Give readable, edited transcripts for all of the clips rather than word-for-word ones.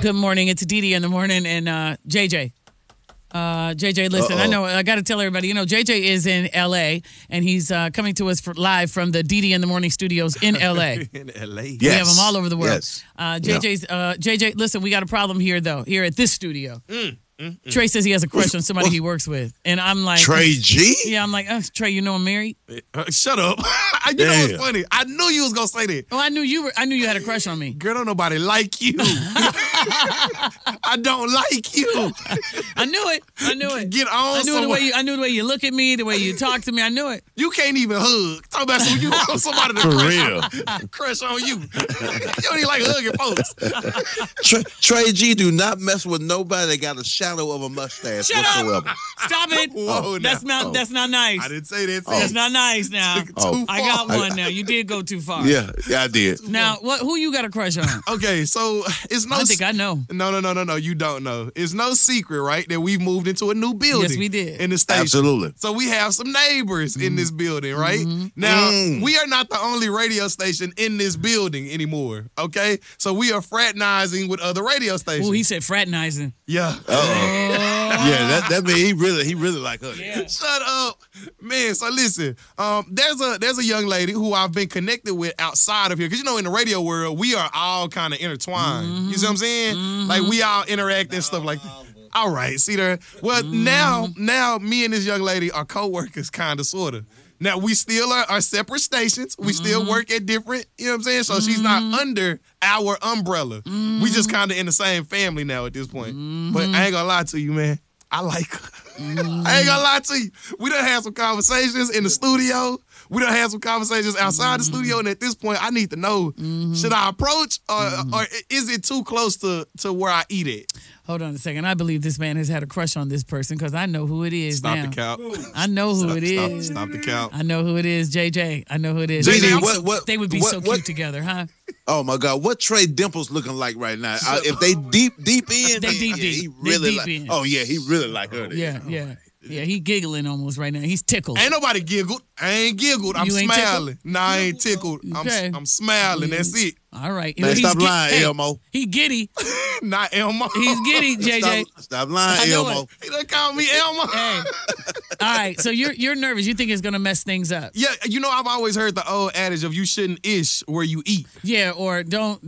Good morning. It's Dee Dee in the morning and JJ. JJ, listen, I know I got to tell everybody, JJ is in L.A. and he's coming to us live from the Dee Dee in the Morning studios in L.A. In L.A. We have them all over the world. Yes. JJ, listen, we got a problem here, though, here at this studio. Trey says he has a crush on somebody he works with. And I'm like... Trey G? Yeah, I'm like, Trey, I'm married? Shut up. You know what's funny? I knew you was going to say that. Oh, I knew you had a crush on me. Girl, don't nobody like you. I don't like you. I knew it. Get on I knew the way you look at me, the way you talk to me. I knew it. You can't even hug. Talk about you want somebody to For real. crush on you. You don't even like hugging folks. Trey G do not mess with nobody that got a shadow of a mustache whatsoever. Stop it. Whoa, that's not nice. I didn't say that. That's not nice now. I got one now. You did go too far. Yeah, I did. Now, who you got a crush on? Okay, so it's no... I think I know. No, you don't know. It's no secret, right, that we've moved into a new building. Yes, we did. In the station. Absolutely. So we have some neighbors in this building, right? Now, we are not the only radio station in this building anymore, okay? So we are fraternizing with other radio stations. Oh, he said fraternizing. Yeah. Yeah, that means he really like her. Yeah. Shut up, man. So listen, there's a young lady who I've been connected with outside of here, because in the radio world we are all kind of intertwined. You see what I'm saying? Like we all interact and stuff like that. All right, see there. Well, now me and this young lady are co-workers, kind of, sort of. Now we still are separate stations. We still work at different. You know what I'm saying? So she's not under our umbrella. We just kind of in the same family now at this point. But I ain't gonna lie to you, man. I like her. I ain't gonna lie to you. We done had some conversations in the studio. We done had some conversations outside the studio. And at this point, I need to know, should I approach or is it too close to where I eat it? Hold on a second. I believe this man has had a crush on this person because I know who it is now. Stop the count. I know who it is. Stop the count. I know who it is, JJ. I know who it is. JJ, what they would be so cute together, huh? Oh my God, what Trey Dimples looking like right now? If they deep in, They deep. he really like. in. Oh yeah, he really like her. Yeah, he giggling almost right now. He's tickled. Ain't nobody giggled. I ain't giggled. I'm You ain't smiling. tickled? Nah, I ain't tickled. Okay. I'm smiling. That's it. All right. Man, stop lying, hey, Elmo. He giddy. Not Elmo. He's giddy, JJ. Stop lying, I know Elmo. it. He done called me Elmo. Hey. All right. So you're nervous. You think it's gonna mess things up? Yeah, I've always heard the old adage of you shouldn't ish where you eat. Yeah. Or don't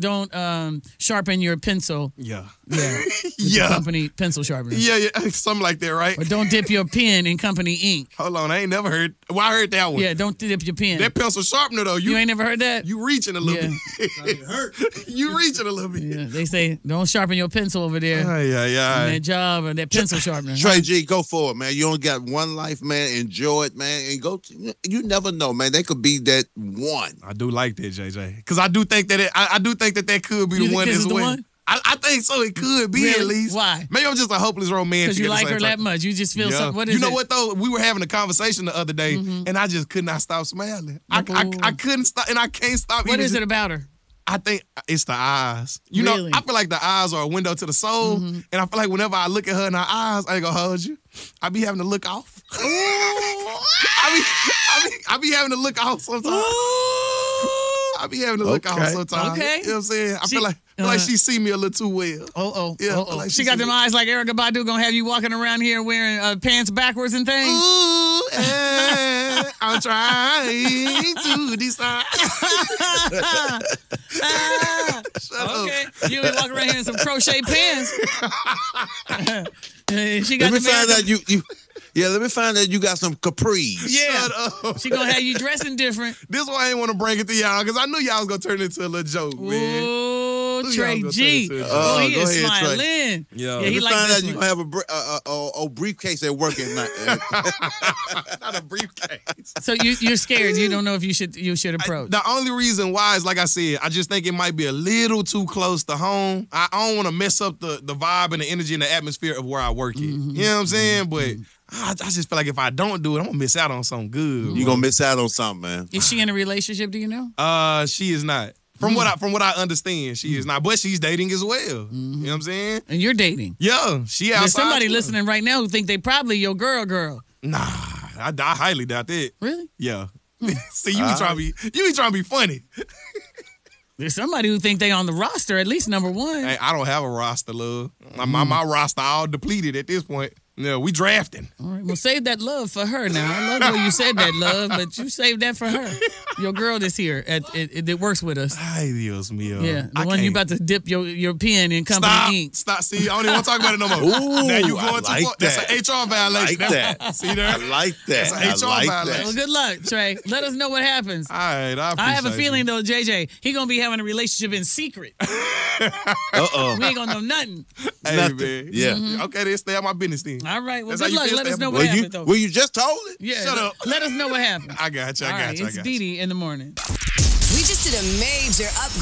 sharpen your pencil. Yeah. Yeah. Yeah. Company pencil sharpener. Yeah, something like that, right? Or don't dip your pen in company ink. Hold on, I ain't never heard. Well, I heard that one. Yeah. Don't dip your pen. That pencil sharpener though, You ain't never heard that? you reaching a little Yeah. bit. You reaching a little bit. Yeah. They say don't sharpen your pencil over there. Yeah. on that job or that pencil sharpener. Trey G, go for it, man. You only got one life, man. Enjoy it, man, and go. You never know, man. They could be that one. I do like that, JJ, because I do think that I do think that could be You the think one this as is the well. one? I think so. It could be Really? at least. Why? Maybe I'm just a hopeless romantic. Because you at the like same her time. that much. You just feel Yeah. something. What is you know it? what though? We were having a conversation the other day, and I just could not stop smiling. I couldn't stop, and I can't stop. What is it about her? I think it's the eyes. You Really? know, I feel like the eyes are a window to the soul, and I feel like whenever I look at her in her eyes, I ain't gonna hold you. I be having to look off. I be having to look off sometimes. I be having to look off sometimes. Okay. You know what I'm saying? I feel like she see me a little too well. Yeah, like she got them eyes like Erykah Badu gonna have you walking around here wearing pants backwards and things. Ooh, I'm trying to decide. Shut Okay, you be walking around here in some crochet pants. She got Let me them find Erykah- out you. Yeah, let me find out you got some capris. Yeah, Shut up. she gonna have you dressing different. This is why I didn't want to bring it to y'all, because I knew y'all was going to turn it into a little joke, man. Ooh, Who Trey y'all gonna G. turn it to? Oh, he go is ahead, Trey. smiling. Yeah. he Let me like find this out you one. gonna have a briefcase at work at night. Not a briefcase. So you're scared. You don't know if you should approach. The only reason why is, like I said, I just think it might be a little too close to home. I don't want to mess up the vibe and the energy and the atmosphere of where I work at. You know what I'm saying? But I just feel like if I don't do it, I'm going to miss out on something good. You gonna miss out on something, man. Is she in a relationship? Do you know? She is not. From what I understand, she is not. But she's dating as well. You know what I'm saying? And you're dating. Yeah, she outside. There's somebody too. listening right now who think they probably your girl. Nah, I highly doubt that. Really? Yeah. See, you be trying to be funny. There's somebody who think they on the roster, at least number one. Hey, I don't have a roster, love. My roster all depleted at this point. No, we drafting. All right, well, save that love for her now. I love when you said that, love, but you saved that for her. Your girl that's here that works with us. Ay, Dios mío. Yeah, the one you about to dip your pen in company ink. Stop. See, I don't even want to talk about it no more. Ooh, now you going I too like far. that. That's an HR violation. I like that. See there? I like that. That's an HR violation. Well, good luck, Trey. Let us know what happens. All right, I have a feeling, though, JJ, he going to be having a relationship in secret. Uh-oh. We ain't going to know nothing. Hey, Nothing. man. Yeah. Okay, then stay out my business then. All right, well, That's how good you luck. feel, Let us Steph? know Well, what happened, though. you just told it. Yeah, Shut up. Let us know what happened. I got you. All right, I got it's you. Dee Dee in the morning. We just did a major upgrade.